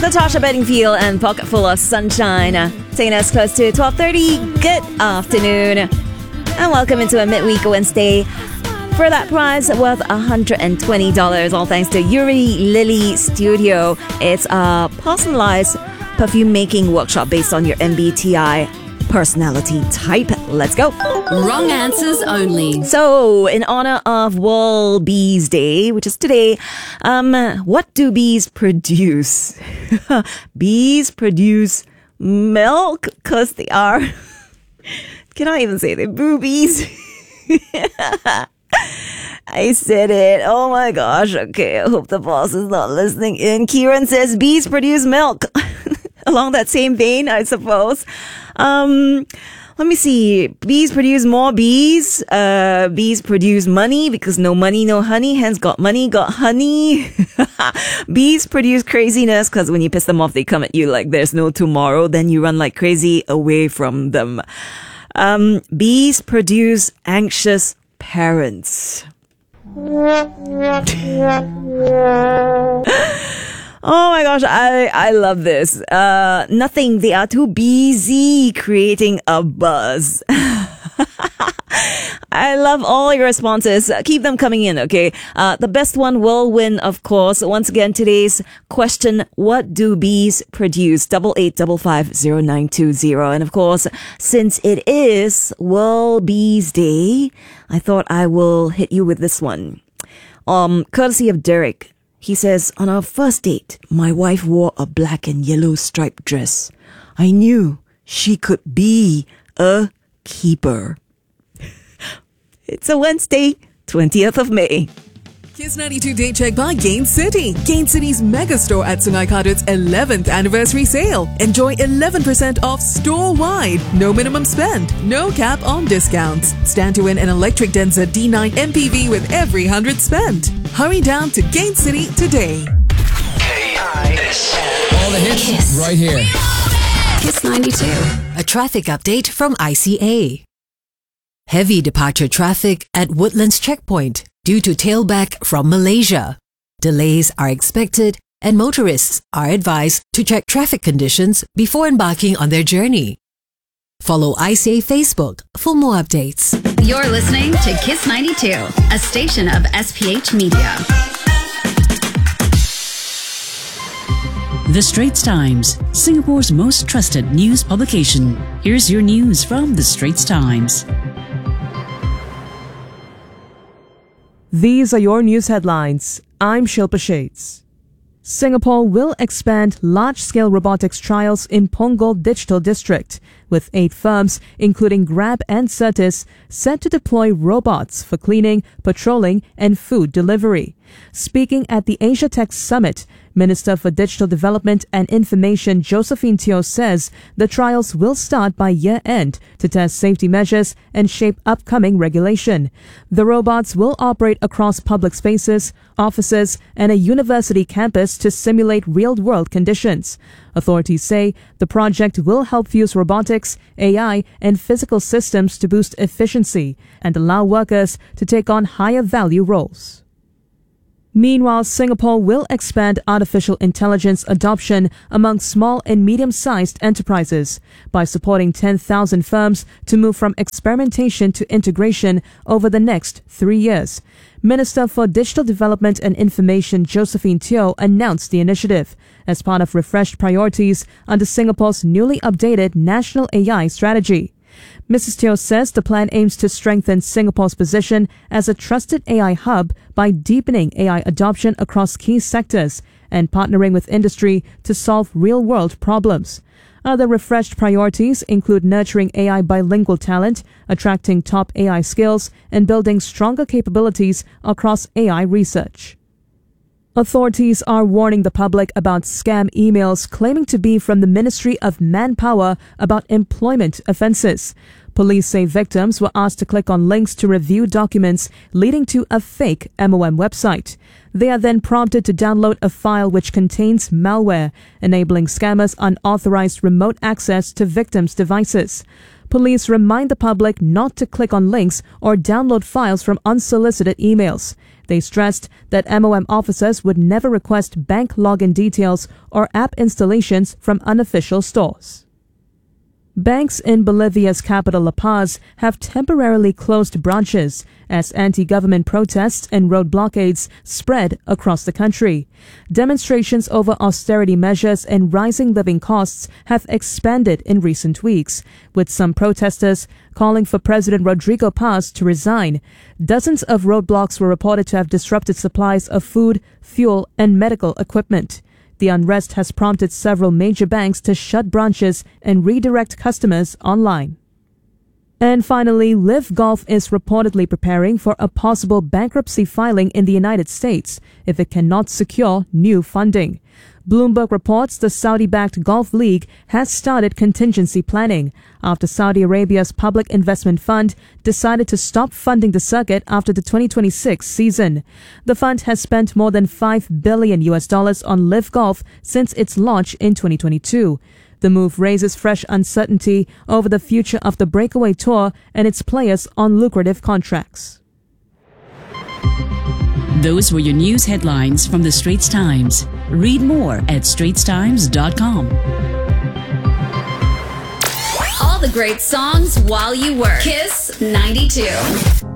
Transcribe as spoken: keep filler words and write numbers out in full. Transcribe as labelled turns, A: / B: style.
A: Natasha Bedingfield and Pocket Full of Sunshine. Uh, taking us close to twelve thirty. Good afternoon. And welcome into a midweek Wednesday. For that prize worth one hundred twenty dollars, all thanks to Yuri Lily Studio. It's a personalized perfume making workshop based on your M B T I personality type. Let's go.
B: Wrong answers only.
A: So, in honor of World Bees Day, which is today, um, what do bees produce? Bees produce milk because they are, can I even say they're boobies? I said it. Oh my gosh. Okay, I hope the boss is not listening in. Kieran says bees produce milk. Along that same vein, I suppose. Um, let me see. Bees produce more bees. Uh, bees produce money because no money, no honey. Hence got money, got honey. Bees produce craziness because when you piss them off, they come at you like there's no tomorrow. Then you run like crazy away from them. Um, bees produce anxious parents. Oh my gosh, I, I love this. Uh, nothing. They are too busy creating a buzz. I love all your responses. Keep them coming in, okay? Uh, the best one will win, of course. Once again, today's question, what do bees produce? Double eight double five zero nine two zero. And of course, since it is World Bees Day, I thought I will hit you with this one. Um, courtesy of Derek. He says, on our first date, my wife wore a black and yellow striped dress. I knew she could be a keeper. It's a Wednesday, twentieth of May.
C: Kiss ninety-two Day Check by Gain City. Gain City's mega store at Sungai Kadut's eleventh anniversary sale. Enjoy eleven percent off store-wide. No minimum spend. No cap on discounts. Stand to win an electric Denza D nine M P V with every one hundred spent. Hurry down to Gain City today.
D: K I S M.
E: All the hits
B: Kiss.
E: right here.
B: Kiss ninety-two.
F: A traffic update from I C A. Heavy departure traffic at Woodlands Checkpoint due to tailback from Malaysia. Delays are expected and motorists are advised to check traffic conditions before embarking on their journey. Follow I C A Facebook for more updates.
B: You're listening to Kiss ninety-two, a station of S P H Media.
G: The Straits Times, Singapore's most trusted news publication. Here's your news from The Straits Times.
H: These are your news headlines. I'm Shilpa Shades. Singapore will expand large-scale robotics trials in Punggol Digital District, with eight firms, including Grab and Certis, set to deploy robots for cleaning, patrolling, and food delivery. Speaking at the Asia Tech Summit, Minister for Digital Development and Information Josephine Teo says the trials will start by year-end to test safety measures and shape upcoming regulation. The robots will operate across public spaces, offices, and a university campus to simulate real-world conditions. Authorities say the project will help fuse robotics, A I, and physical systems to boost efficiency and allow workers to take on higher-value roles. Meanwhile, Singapore will expand artificial intelligence adoption among small and medium-sized enterprises by supporting ten thousand firms to move from experimentation to integration over the next three years. Minister for Digital Development and Information Josephine Teo announced the initiative as part of refreshed priorities under Singapore's newly updated National A I Strategy. Missus Teo says the plan aims to strengthen Singapore's position as a trusted A I hub by deepening A I adoption across key sectors and partnering with industry to solve real-world problems. Other refreshed priorities include nurturing A I bilingual talent, attracting top A I skills, and building stronger capabilities across A I research. Authorities are warning the public about scam emails claiming to be from the Ministry of Manpower about employment offences. Police say victims were asked to click on links to review documents leading to a fake M O M website. They are then prompted to download a file which contains malware, enabling scammers unauthorized remote access to victims' devices. Police remind the public not to click on links or download files from unsolicited emails. They stressed that M O M officers would never request bank login details or app installations from unofficial stores. Banks in Bolivia's capital La Paz have temporarily closed branches as anti-government protests and road blockades spread across the country. Demonstrations over austerity measures and rising living costs have expanded in recent weeks, with some protesters calling for President Rodrigo Paz to resign. Dozens of roadblocks were reported to have disrupted supplies of food, fuel, and medical equipment. The unrest has prompted several major banks to shut branches and redirect customers online. And finally, Live Golf is reportedly preparing for a possible bankruptcy filing in the United States if it cannot secure new funding. Bloomberg reports the Saudi-backed Golf League has started contingency planning after Saudi Arabia's Public Investment Fund decided to stop funding the circuit after the twenty twenty-six season. The fund has spent more than five billion U S dollars on Live Golf since its launch in twenty twenty-two. The move raises fresh uncertainty over the future of the Breakaway Tour and its players on lucrative contracts.
G: Those were your news headlines from the Straits Times. Read more at straits times dot com.
B: All the great songs while you work. Kiss ninety-two.